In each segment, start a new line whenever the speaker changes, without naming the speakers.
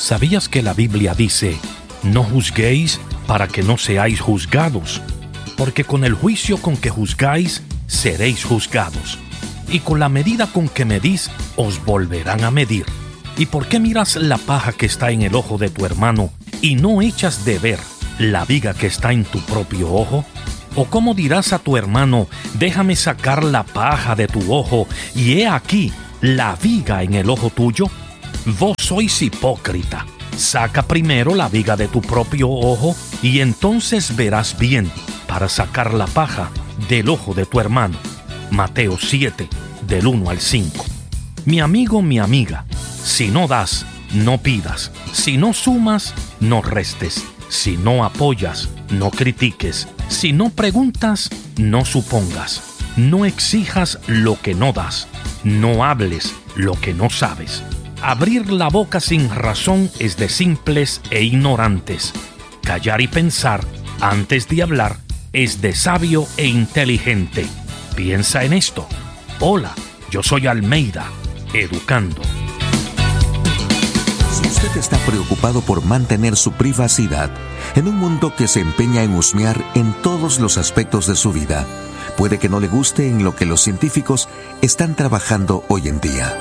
¿Sabías que la Biblia dice, no juzguéis para que no seáis juzgados? Porque con el juicio con que juzgáis, seréis juzgados. Y con la medida con que medís, os volverán a medir. ¿Y por qué miras la paja que está en el ojo de tu hermano y no echas de ver la viga que está en tu propio ojo? ¿O cómo dirás a tu hermano, déjame sacar la paja de tu ojo y he aquí la viga en el ojo tuyo? Vos sois hipócrita. Saca primero la viga de tu propio ojo y entonces verás bien para sacar la paja del ojo de tu hermano. Mateo 7, del 1 al 5. Mi amigo, mi amiga, si no das, no pidas. Si no sumas, no restes. Si no apoyas, no critiques. Si no preguntas, no supongas. No exijas lo que no das. No hables lo que no sabes. Abrir la boca sin razón es de simples e ignorantes. Callar y pensar antes de hablar es de sabio e inteligente. Piensa en esto. Hola, yo soy Almeida, educando.
Si usted está preocupado por mantener su privacidad en un mundo que se empeña en husmear en todos los aspectos de su vida, puede que no le guste en lo que los científicos están trabajando hoy en día.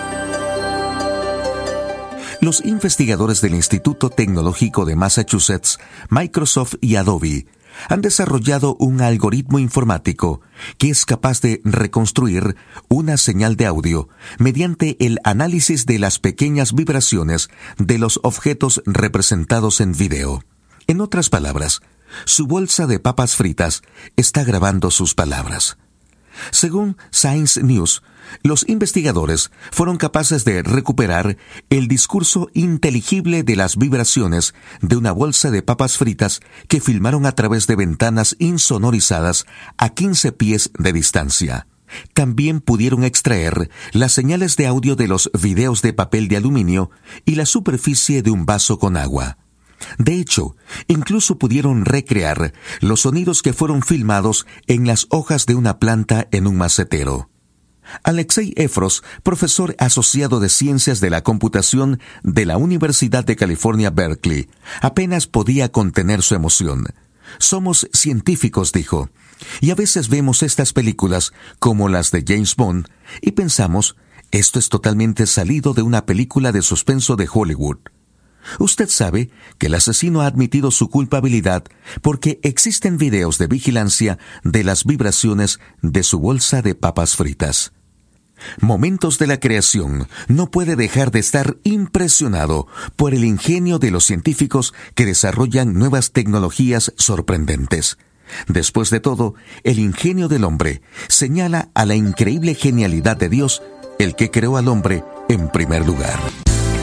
Los investigadores del Instituto Tecnológico de Massachusetts, Microsoft y Adobe han desarrollado un algoritmo informático que es capaz de reconstruir una señal de audio mediante el análisis de las pequeñas vibraciones de los objetos representados en video. En otras palabras, su bolsa de papas fritas está grabando sus palabras. Según Science News, los investigadores fueron capaces de recuperar el discurso inteligible de las vibraciones de una bolsa de papas fritas que filmaron a través de ventanas insonorizadas a 15 pies de distancia. También pudieron extraer las señales de audio de los videos de papel de aluminio y la superficie de un vaso con agua. De hecho, incluso pudieron recrear los sonidos que fueron filmados en las hojas de una planta en un macetero. Alexei Efros, profesor asociado de Ciencias de la Computación de la Universidad de California, Berkeley, apenas podía contener su emoción. Somos científicos, dijo, y a veces vemos estas películas como las de James Bond y pensamos, esto es totalmente salido de una película de suspenso de Hollywood. Usted sabe que el asesino ha admitido su culpabilidad porque existen videos de vigilancia de las vibraciones de su bolsa de papas fritas. Momentos de la creación no puede dejar de estar impresionado por el ingenio de los científicos que desarrollan nuevas tecnologías sorprendentes. Después de todo, el ingenio del hombre señala a la increíble genialidad de Dios, el que creó al hombre en primer lugar.